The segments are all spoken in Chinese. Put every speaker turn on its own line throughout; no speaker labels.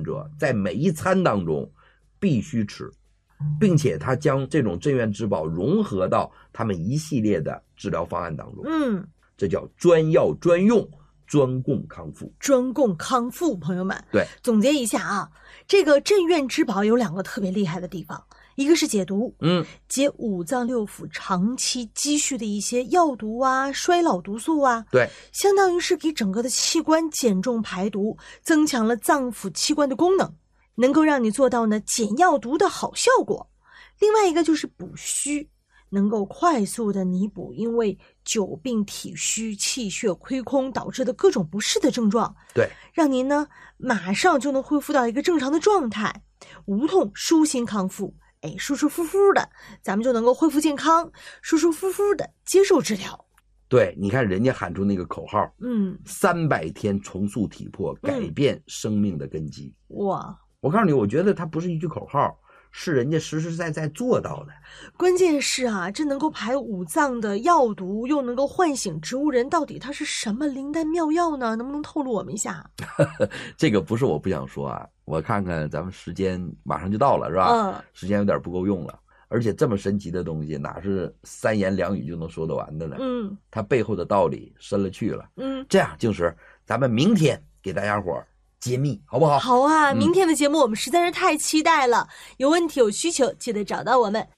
者在每一餐当中必须吃，并且他将这种镇院之宝融合到他们一系列的治疗方案当中。这叫专药专用，专供康复。
专供康复，朋友们，
对，
总结一下啊，这个镇院之宝有2个特别厉害的地方，一个是解毒，解五脏六腑长期积蓄的一些药毒啊、衰老毒素啊，
对，
相当于是给整个的器官减重排毒，增强了脏腑器官的功能，能够让你做到呢减药毒的好效果。另外一个就是补虚，能够快速的弥补因为久病体虚、气血亏空导致的各种不适的症状，
对，
让您呢马上就能恢复到一个正常的状态，无痛舒心康复，舒舒服服的，咱们就能够恢复健康，舒舒服服的接受治疗。
对，你看人家喊出那个口号，300天重塑体魄，改变生命的根基。
哇！
我告诉你，我觉得它不是一句口号，是人家实实在在做到的。
关键是啊，这能够排五脏的药毒，又能够唤醒植物人，到底它是什么灵丹妙药呢？能不能透露我们一下？
这个不是我不想说啊，我看看咱们时间马上就到了，是吧？时间有点不够用了。而且这么神奇的东西，哪是3言2语就能说得完的呢？它背后的道理深了去了。这样，静时，咱们明天给大家伙揭秘，好不好？
好啊，明天的节目我们实在是太期待了。有问题有需求，记得找到我们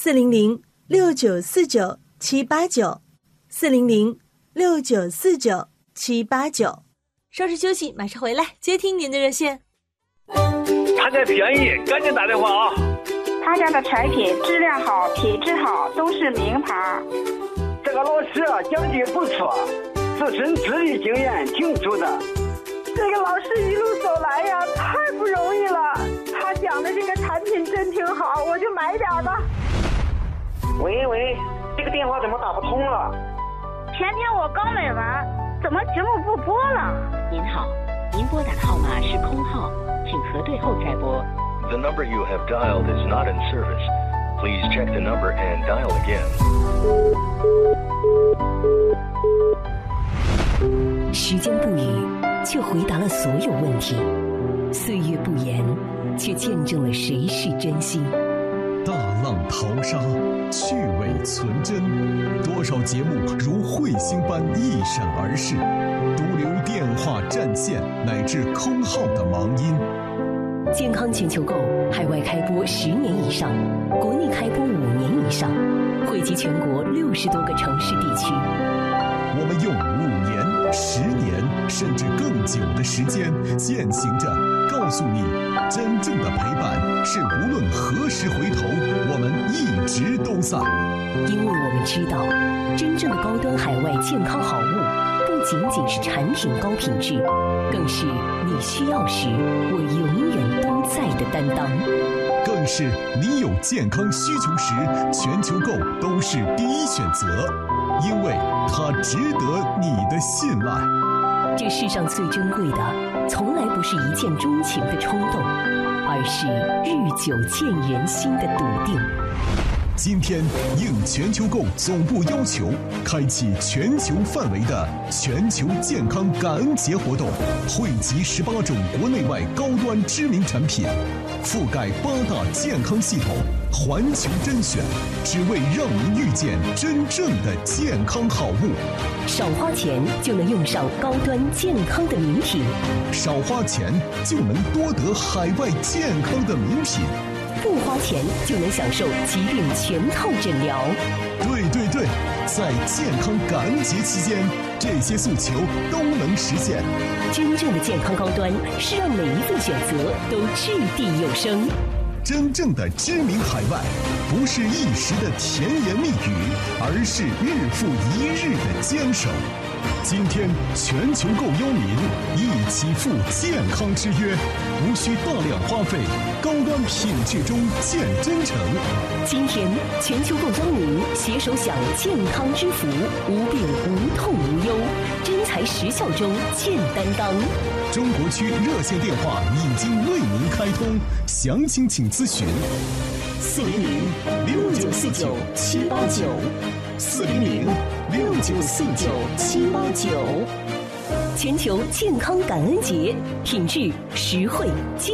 400-6949-789，400-6949-789。稍事休息，马上回来接听您的热线。
他家便宜，赶紧打电话啊！
他家的产品质量好，品质好，都是名牌。
这个老师讲解不错，自身资历经验挺足的。
这个老师一路走来呀，太不容易了。他讲的这个产品真挺好，我就买点吧。
喂，这个电话怎么打不通了？
前天我刚买完，怎么节目不播了？
您好，您拨打的号码是空号，请核对后再拨。
The number you have dialed is not in service. Please check the number and dial again.
时间不语，却回答了所有问题；岁月不言，却见证了谁是真心。
大浪淘沙，趣味存真，多少节目如彗星般一闪而逝，独留电话占线乃至空号的盲音。
健康全球购海外开播10年以上，国内开播5年以上，惠及全国60多个城市地区。
我们用5年、10年甚至更久的时间，践行着告诉你，真正的陪伴是无论何时回头，我们一直都在。
因为我们知道，真正的高端海外健康好物，不仅仅是产品高品质，更是你需要时我永远都在的担当，
更是你有健康需求时，全球购都是第一选择，因为它值得你的信赖。
这世上最珍贵的，从来不是一见钟情的冲动，而是日久见人心的笃定。
今天应全球购总部要求，开启全球范围的全球健康感恩节活动，汇集18种国内外高端知名产品，覆盖8大健康系统，环球甄选，只为让您遇见真正的健康好物。
少花钱就能用上高端健康的名品，
少花钱就能多得海外健康的名品，
不花钱就能享受疾病全套诊疗。
对，在健康感恩节期间，这些诉求都能实现。
真正的健康高端是让每一份选择都掷地有声。
真正的知名海外，不是一时的甜言蜜语，而是日复一日的坚守。今天全球购邀您一起赴健康之约，无需大量花费，高端品质中见真诚。
今天全球购邀您携手享健康之福，无病无痛无忧，真材实效中见担当。
中国区热线电话已经为您开通，详情请咨询
400-6949-789，400-6949-789。全球健康感恩节，品质实惠健